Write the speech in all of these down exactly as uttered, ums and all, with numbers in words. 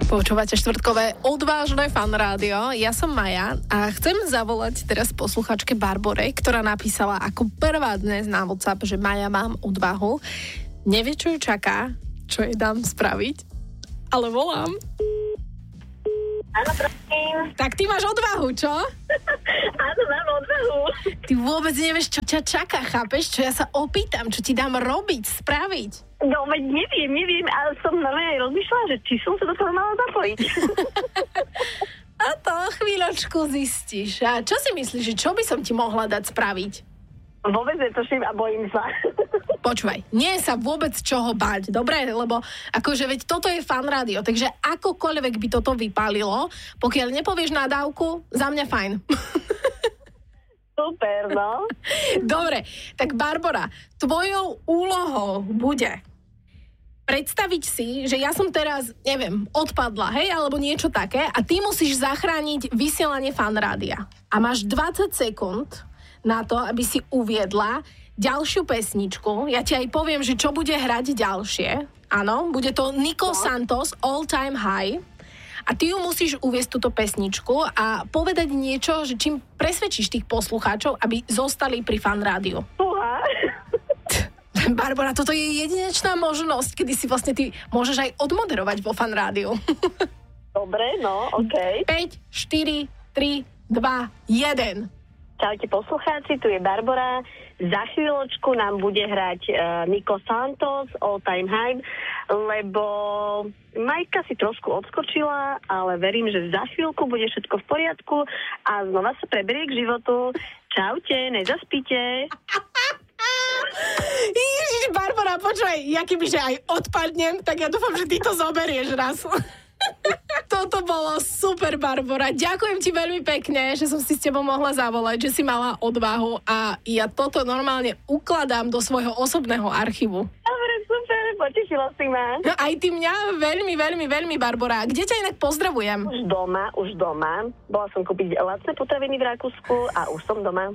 Počúvate štvrtkové odvážne fan rádio. Ja som Maja a chcem zavolať teraz posluchačke Barbore, ktorá napísala ako prvá dnes na WhatsApp, že Maja, mám odvahu. Nevie, čo ju čaká, čo jej dám spraviť, ale volám. Áno, prosím. Tak ty máš odvahu, čo? Áno, mám odvahu. Ty vôbec nevieš, čo ťa čaká, chápeš? Čo ja sa opýtam, čo ti dám robiť, spraviť. No, veď neviem, neviem, ale som normálne rozmýšľala, že či som sa do toho mala zapojiť. A to chvíľočku zistíš. A čo si myslíš, že čo by som ti mohla dať spraviť? Vôbec netuším a bojím sa. Počúvaj, nie je sa vôbec čoho báť, dobre? Lebo akože veď toto je fan rádio, takže akokoľvek by toto vypálilo, pokiaľ nepovieš nadávku, za mňa fajn. Super, no. Dobre, tak Barbora, tvojou úlohou bude predstaviť si, že ja som teraz, neviem, odpadla, hej, alebo niečo také a ty musíš zachrániť vysielanie fan rádia. A máš dvadsať sekúnd na to, aby si uviedla ďalšiu pesničku. Ja ti aj poviem, že čo bude hrať ďalšie. Áno, bude to Nico Santos, All Time High. A ty ju musíš uviesť túto pesničku a povedať niečo, že čím presvedčíš tých poslucháčov, aby zostali pri fan rádiu. Uha. Barbora, toto je jedinečná možnosť, kedy si vlastne ty môžeš aj odmoderovať vo fan rádiu. Dobre, no, okej. Okay. päť, štyri, tri, dva, jeden. Čaute poslucháči, tu je Barbara. Za chvíľočku nám bude hrať uh, Nico Santos, All Time High, lebo Majka si trošku odskočila, ale verím, že za chvíľku bude všetko v poriadku a znova sa preberie k životu. Čaute, nezaspíte. Ježiš, Barbara, počúvaj, ja kebyže aj odpadnem, tak ja dúfam, že ty to zoberieš raz. Toto bolo super, Barbora. Ďakujem ti veľmi pekne, že som si s tebou mohla zavolať, že si mala odvahu a ja toto normálne ukladám do svojho osobného archívu. Dobre, super, potešila si ma. No, aj ty mňa veľmi, veľmi, veľmi, Barbora. Kde ťa inak pozdravujem? Už doma, už doma. Bola som kúpiť lacné potraviny v Rakúsku a už som doma.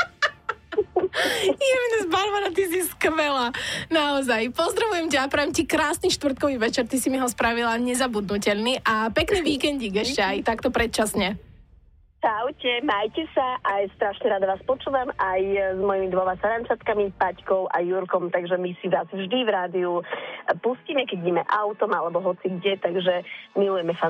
Jemenes, Barbara, ty si skvelá. Naozaj. Pozdravujem ťa a prajem ti krásny štvrtkový večer. Ty si mi ho spravila nezabudnutelný a pekný víkendík ešte aj takto predčasne. Čaute, majte sa a strašne rada vás počúvam aj s mojimi dvoma sarančatkami, Paťkou a Jurkom, takže my si vás vždy v rádiu pustíme, keď ideme autom alebo hoci kde, takže milujeme fan